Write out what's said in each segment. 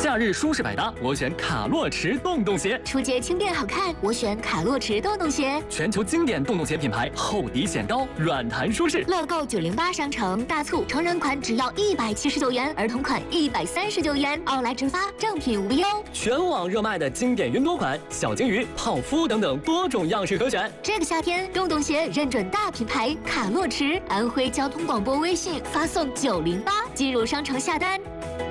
假日舒适百搭，我选卡洛驰洞洞鞋； 出街轻便好看，我选卡洛驰洞洞鞋。 全球经典洞洞鞋品牌，厚底显高，软弹舒适。 乐购908商城大促，成人款只要179元，儿童款139元，奥莱直发，正品无忧。 全网热卖的经典云朵款、小金鱼、泡芙等等多种样式可选。 这个夏天，洞洞鞋认准大品牌卡洛驰，安徽交通广播微信发送908进入商城下单。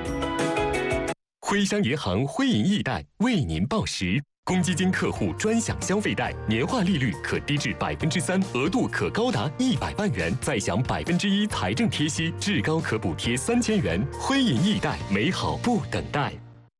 徽商银行徽银易贷为您报时，公积金客户专享消费贷，年化利率可低至3%，额度可高达100万元，再享1%财政贴息，至高可补贴3000元。徽银易贷，美好不等待。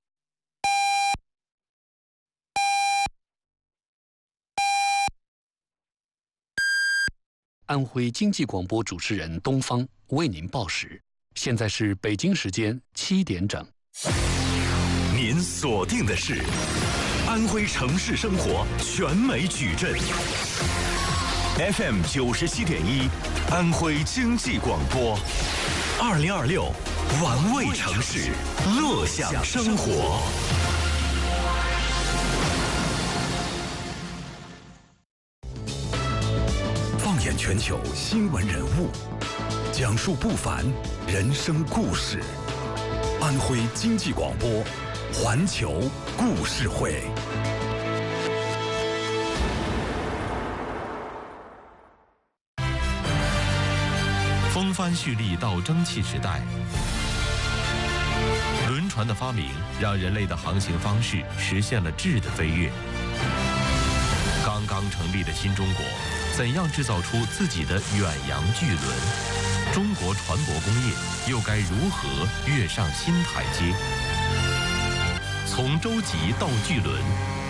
安徽经济广播主持人东方为您报时，现在是北京时间7点整。 您锁定的是安徽城市生活全美矩阵 FM 97.1，安徽经济广播，2026玩味城市，乐享生活。放眼全球新闻人物，讲述不凡人生故事。安徽经济广播，环球故事会。 风帆蓄力到蒸汽时代，轮船的发明让人类的航行方式实现了质的飞跃。刚刚成立的新中国，怎样制造出自己的远洋巨轮？中国船舶工业又该如何跃上新台阶？从洲级到巨轮，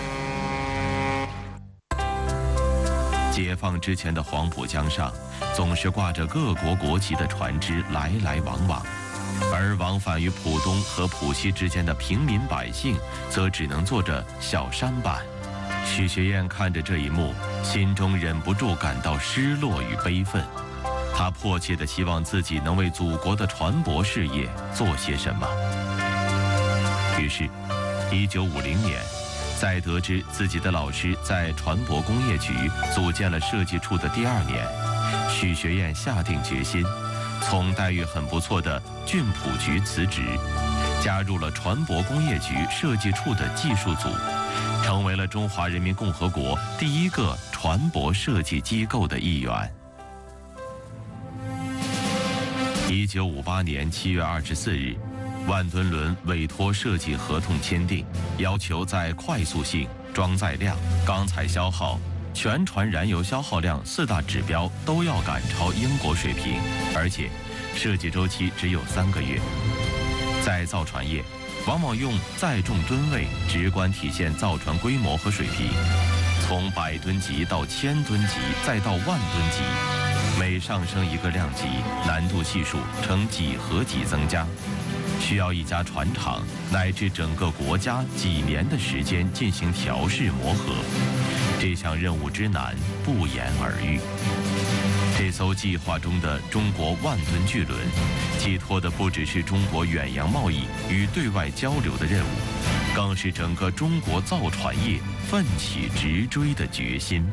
解放之前的黄浦江上，总是挂着各国国旗的船只来来往往，而往返于浦东和浦西之间的平民百姓，则只能坐着小舢板。许学燕看着这一幕，心中忍不住感到失落与悲愤。他迫切地希望自己能为祖国的船舶事业做些什么。于是，1950年，在得知自己的老师在船舶工业局组建了设计处的第2年，许学燕下定决心，从待遇很不错的浚浦局辞职，加入了船舶工业局设计处的技术组，成为了中华人民共和国第一个船舶设计机构的一员。1958年7月24日，万吨轮委托设计合同签订，要求在快速性、装载量、钢材消耗、全船燃油消耗量4大指标都要赶超英国水平，而且设计周期只有3个月。在造船业，往往用载重吨位直观体现造船规模和水平，从100吨级到1000吨级，再到1万吨级。每上升一个量级，难度系数呈几何级增加，需要一家船厂乃至整个国家几年的时间进行调试磨合。这项任务之难不言而喻。这艘计划中的中国1万吨巨轮，寄托的不只是中国远洋贸易与对外交流的任务，更是整个中国造船业奋起直追的决心。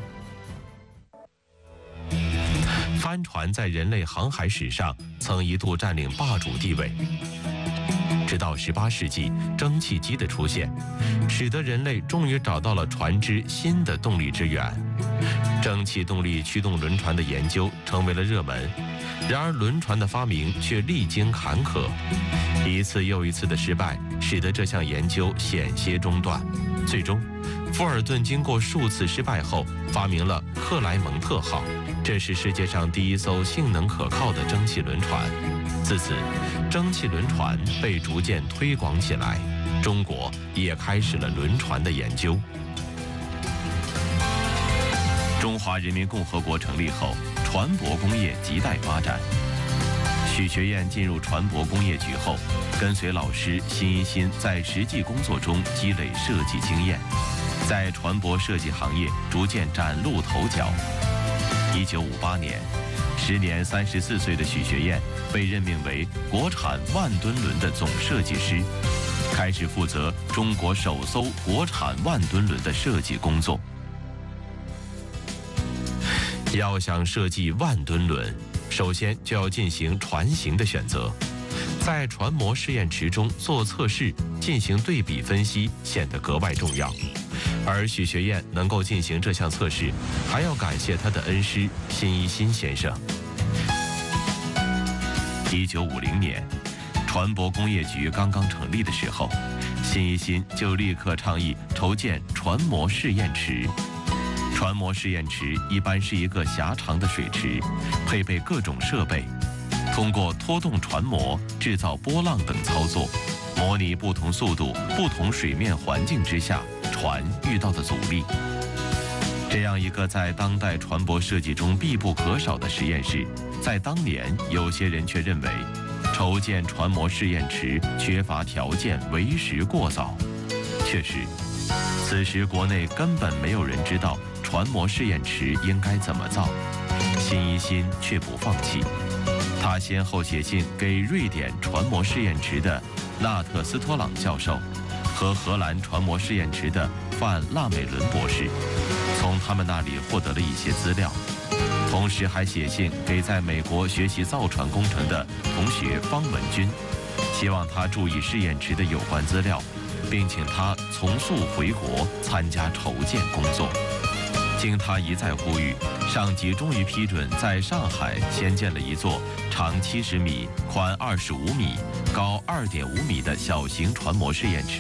帆船在人类航海史上曾一度占领霸主地位，直到18世纪，蒸汽机的出现，使得人类终于找到了船只新的动力之源。蒸汽动力驱动轮船的研究成为了热门，然而轮船的发明却历经坎坷，一次又一次的失败，使得这项研究险些中断。最终，富尔顿经过数次失败后，发明了克莱蒙特号，这是世界上第一艘性能可靠的蒸汽轮船。自此，蒸汽轮船被逐渐推广起来，中国也开始了轮船的研究。中华人民共和国成立后，船舶工业亟待发展。许学燕进入船舶工业局后，跟随老师辛一新在实际工作中积累设计经验，在船舶设计行业逐渐崭露头角。1958年，时年34岁的许学燕被任命为国产1万吨轮的总设计师。 开始负责中国首艘国产万吨轮的设计工作。要想设计万吨轮，首先就要进行船型的选择，在船模试验池中做测试，进行对比分析，显得格外重要。而许学燕能够进行这项测试，还要感谢他的恩师辛一新先生。1950年，船舶工业局刚刚成立的时候，辛一新就立刻倡议筹建船模试验池。船模试验池一般是一个狭长的水池，配备各种设备，通过拖动船模、制造波浪等操作，模拟不同速度、不同水面环境之下船遇到的阻力。这样一个在当代船舶设计中必不可少的实验室，在当年有些人却认为筹建船模试验池缺乏条件，为时过早。确实，此时国内根本没有人知道船模试验池应该怎么造。辛一新却不放弃，他先后写信给瑞典船模试验池的纳特斯托朗教授和荷兰船模试验池的范腊美伦博士，从他们那里获得了一些资料，同时还写信给在美国学习造船工程的同学方文军，希望他注意试验池的有关资料，并请他从速回国参加筹建工作。经他一再呼吁，上级终于批准在上海先建了一座长70米、宽25米、高2.5米的小型船模试验池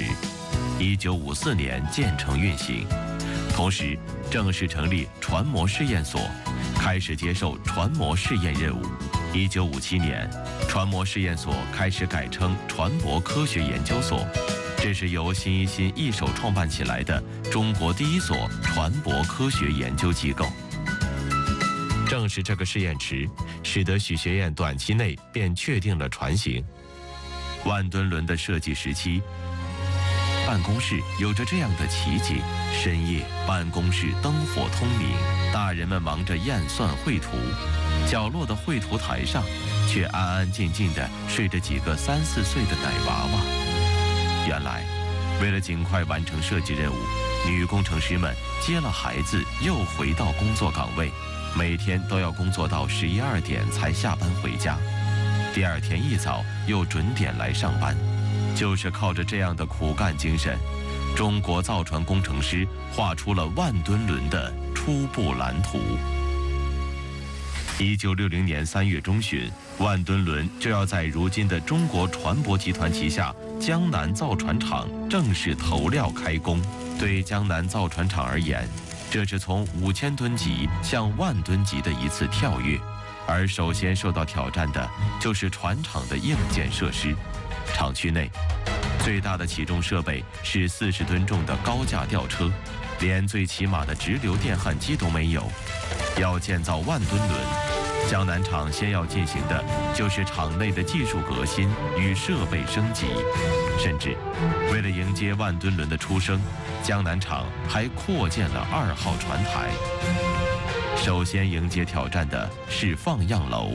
，1954年建成运行，同时正式成立船模试验所，开始接受船模试验任务。1957年，船模试验所开始改称船舶科学研究所，这是由辛一新一手创办起来的中国第一所船舶科学研究机构。正是这个试验池，使得许学燕短期内便确定了船型。万吨轮的设计时期，办公室有着这样的奇景：深夜，办公室灯火通明，大人们忙着验算绘图，角落的绘图台上却安安静静地睡着几个3、4岁的奶娃娃。原来，为了尽快完成设计任务，女工程师们接了孩子又回到工作岗位，每天都要工作到11、12点才下班回家，第二天一早又准点来上班。就是靠着这样的苦干精神，中国造船工程师画出了万吨轮的初步蓝图。1960年3月中旬，万吨轮就要在如今的中国船舶集团旗下江南造船厂正式投料开工。对江南造船厂而言，这是从5000吨级向万吨级的一次跳跃，而首先受到挑战的就是船厂的硬件设施。厂区内最大的起重设备是40吨重的高架吊车，连最起码的直流电焊机都没有。要建造万吨轮，江南厂先要进行的就是厂内的技术革新与设备升级，甚至为了迎接万吨轮的出生，江南厂还扩建了2号船台。首先迎接挑战的是放样楼。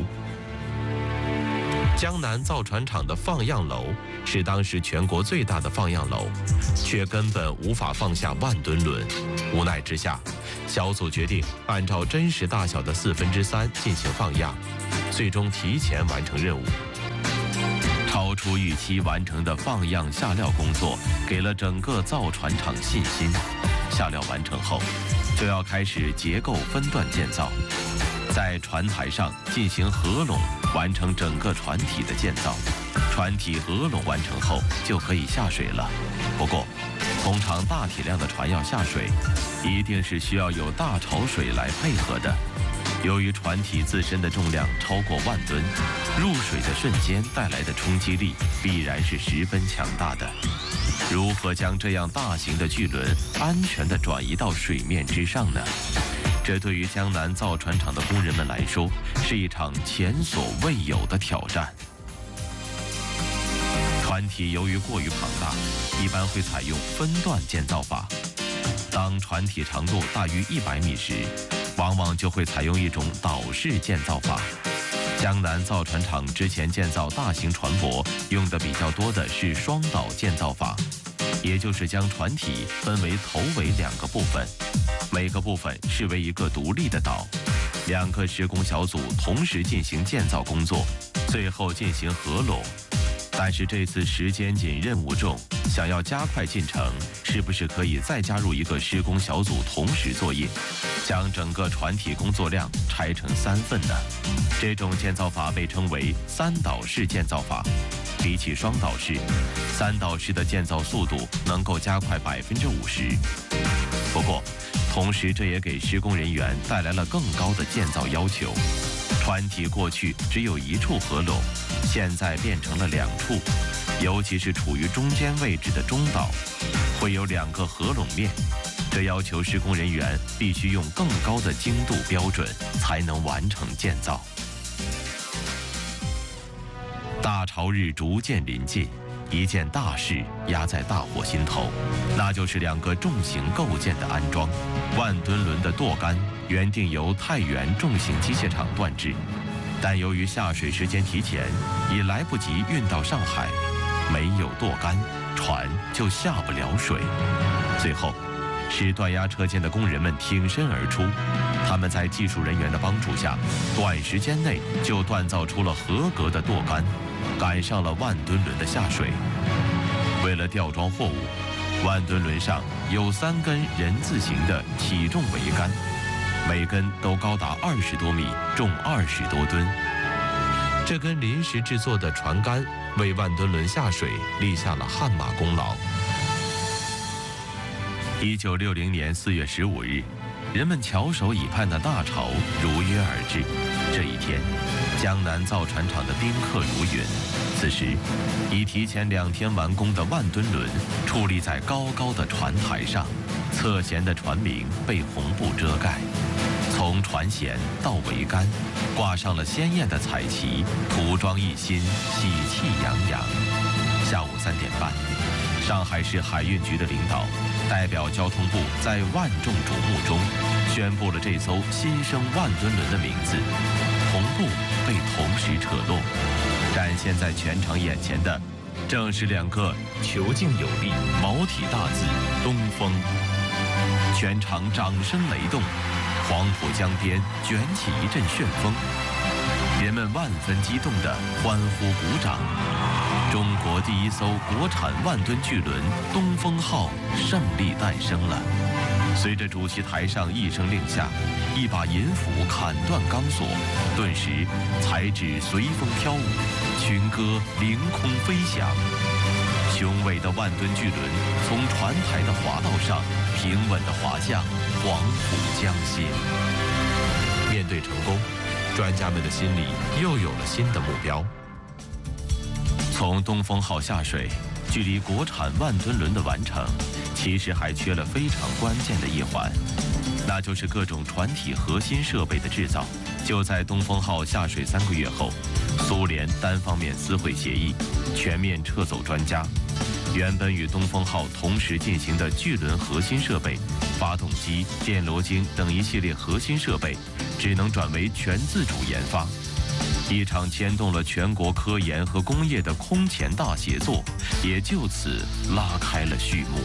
江南造船厂的放样楼是当时全国最大的放样楼，却根本无法放下万吨轮。无奈之下，小组决定按照真实大小的3/4进行放样，最终提前完成任务。超出预期完成的放样下料工作，给了整个造船厂信心。下料完成后，就要开始结构分段建造，在船台上进行合拢，完成整个船体的建造。船体合拢完成后，就可以下水了。不过，通常大体量的船要下水，一定是需要有大潮水来配合的。由于船体自身的重量超过万吨，入水的瞬间带来的冲击力必然是十分强大的。如何将这样大型的巨轮安全地转移到水面之上呢？这对于江南造船厂的工人们来说，是一场前所未有的挑战。船体由于过于庞大，一般会采用分段建造法。当船体长度大于100米时，往往就会采用一种岛式建造法。 江南造船厂之前建造大型船舶用的比较多的是双岛建造法，也就是将船体分为头尾2个部分，每个部分视为一个独立的岛，2个施工小组同时进行建造工作，最后进行合拢。但是这次时间紧、任务重，想要加快进程，是不是可以再加入一个施工小组同时作业，将整个船体工作量拆成3份呢？这种建造法被称为3岛式建造法。比起双岛式，3岛式的建造速度能够加快50%。不过，同时这也给施工人员带来了更高的建造要求。船体过去只有1处合拢，现在变成了2处，尤其是处于中间位置的中岛，会有2个合拢面。这要求施工人员必须用更高的精度标准，才能完成建造。大潮日逐渐临近，一件大事压在大伙心头，那就是2个重型构件的安装。万吨轮的舵杆原定由太原重型机械厂锻制，但由于下水时间提前，已来不及运到上海，没有舵杆，船就下不了水。最后，是断压车间的工人们挺身而出，他们在技术人员的帮助下，短时间内就锻造出了合格的舵杆，赶上了万吨轮的下水。为了吊装货物，万吨轮上有3根人字形的体重桅杆，每根都高达20多米，重20多吨。这根临时制作的船杆为万吨轮下水立下了汗马功劳。1960年4月15日，人们翘首以盼的大潮如约而至。这一天，江南造船厂的宾客如云。此时，已提前2天完工的万吨轮矗立在高高的船台上，侧舷的船名被红布遮盖，从船舷到桅杆，挂上了鲜艳的彩旗，涂装一新，喜气洋洋。下午3点半，上海市海运局的领导代表交通部在万众瞩目中宣布了这艘新生万吨轮的名字，红布被同时扯落，展现在全场眼前的正是2个遒劲有力、毛体大字“东风”。全场掌声雷动，黄浦江边卷起一阵旋风，人们万分激动地欢呼鼓掌。中国第1艘国产万吨巨轮“东风号”胜利诞生了。随着主席台上一声令下，一把银斧砍断钢索，顿时彩纸随风飘舞，群歌凌空飞翔。雄伟的万吨巨轮从船台的滑道上平稳地滑向黄浦江心。面对成功，专家们的心里又有了新的目标。从东风号下水，距离国产万吨轮的完成，其实还缺了非常关键的一环，那就是各种船体核心设备的制造。就在东风号下水3个月后，苏联单方面撕毁协议，全面撤走专家。原本与东风号同时进行的巨轮核心设备、发动机、电螺经等一系列核心设备，只能转为全自主研发。一场牵动了全国科研和工业的空前大协作，也就此拉开了序幕。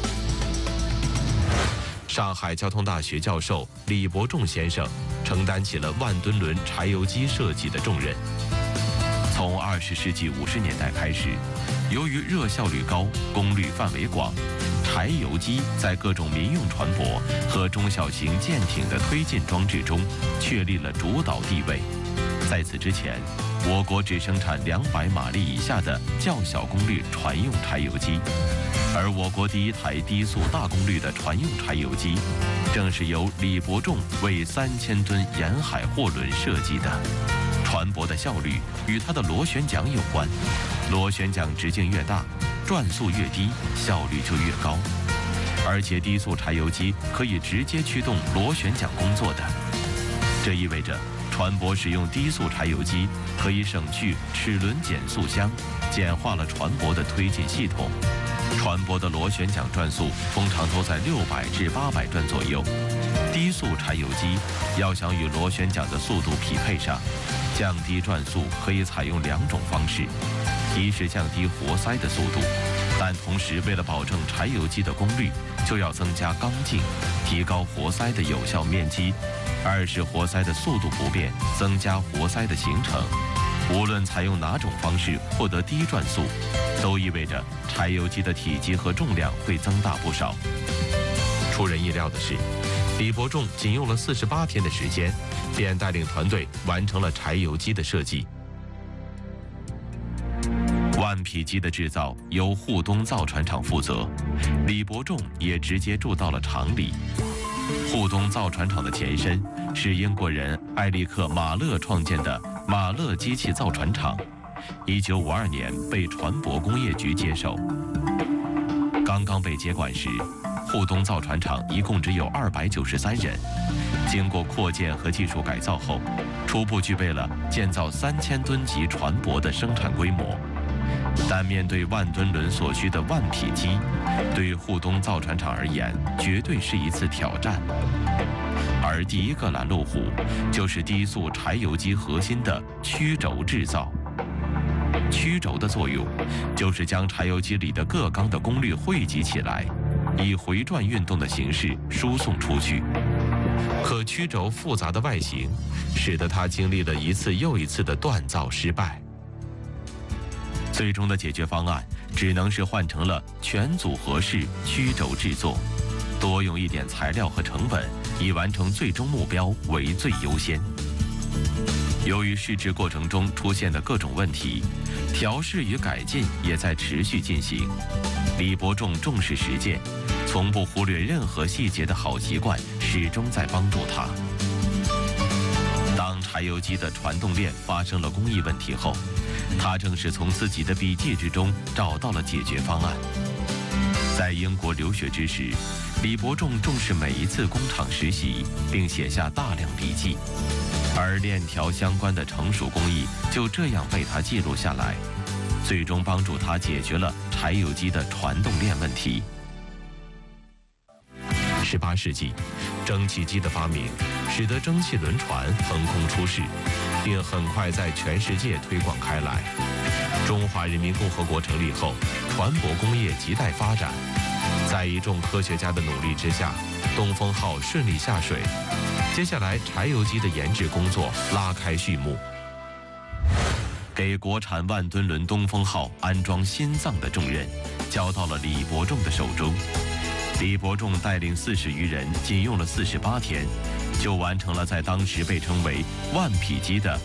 上海交通大学教授李伯仲先生承担起了万吨轮柴油机设计的重任。从20世纪50年代开始，由于热效率高、功率范围广，柴油机在各种民用船舶和中小型舰艇的推进装置中确立了主导地位。在此之前，我国只生产200马力以下的较小功率船用柴油机，而我国第1台低速大功率的船用柴油机，正是由李伯仲为3000吨沿海货轮设计的。船舶的效率与它的螺旋桨有关，螺旋桨直径越大，转速越低，效率就越高。而且低速柴油机可以直接驱动螺旋桨工作的，这意味着船舶使用低速柴油机可以省去齿轮减速箱，简化了船舶的推进系统。船舶的螺旋桨转速通常都在600至800转左右， 低速柴油机要想与螺旋桨的速度匹配上，降低转速可以采用2种方式：一是降低活塞的速度，但同时为了保证柴油机的功率，就要增加缸径，提高活塞的有效面积；二是活塞的速度不变，增加活塞的行程。无论采用哪种方式获得低转速，都意味着柴油机的体积和重量会增大不少。出人意料的是，李伯仲仅用了48天的时间，便带领团队完成了柴油机的设计。万匹机的制造由沪东造船厂负责，李伯仲也直接住到了厂里。沪东造船厂的前身是英国人艾利克·马勒创建的马勒机器造船厂，1952年被船舶工业局接手。刚刚被接管时，沪东造船厂一共只有293人，经过扩建和技术改造后，初步具备了建造3000吨级船舶的生产规模。但面对万吨轮所需的万匹机，对沪东造船厂而言，绝对是一次挑战。而第一个拦路虎，就是低速柴油机核心的曲轴制造。曲轴的作用，就是将柴油机里的各缸的功率汇集起来，以回转运动的形式输送出去。可曲轴复杂的外形，使得它经历了一次又一次的锻造失败。最终的解决方案只能是换成了全组合式曲轴制作，多用一点材料和成本，以完成最终目标为最优先。由于试制过程中出现的各种问题，调试与改进也在持续进行。李伯仲重视实践，从不忽略任何细节的好习惯，始终在帮助他。当柴油机的传动链发生了工艺问题后，他正是从自己的笔记之中找到了解决方案。在英国留学之时，李伯仲重视每一次工厂实习，并写下大量笔记，而链条相关的成熟工艺就这样被他记录下来，最终帮助他解决了柴油机的传动链问题。18世纪，蒸汽机的发明使得蒸汽轮船横空出世，并很快在全世界推广开来。中华人民共和国成立后，船舶工业亟待发展。在一众科学家的努力之下，东风号顺利下水。接下来，柴油机的研制工作拉开序幕。给国产万吨轮东风号安装心脏的重任，交到了李伯仲的手中。李伯仲带领40余人，仅用了48天，就完成了在当时被称为万匹机的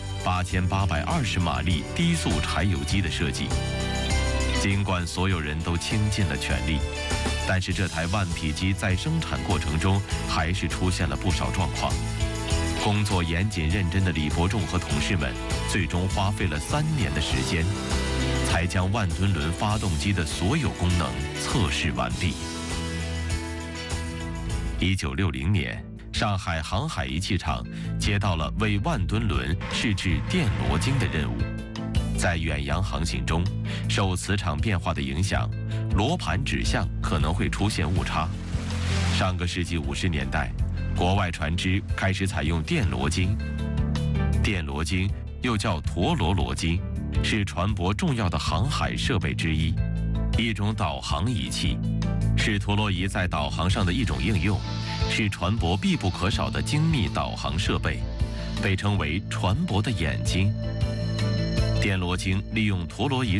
8820马力低速柴油机的设计。尽管所有人都倾尽了全力，但是这台万匹机在生产过程中还是出现了不少状况。工作严谨认真的李伯仲和同事们，最终花费了3年的时间，才将万吨轮发动机的所有功能测试完毕。1960年，上海航海仪器厂接到了为万吨轮试制电螺经的任务。在远洋航行中，受磁场变化的影响，罗盘指向可能会出现误差。上个世纪50年代，国外船只开始采用电螺经。电螺经又叫陀螺螺经，是船舶重要的航海设备之一，一种导航仪器，是陀螺仪在导航上的一种应用，是船舶必不可少的精密导航设备，被称为船舶的眼睛。电螺经利用陀螺仪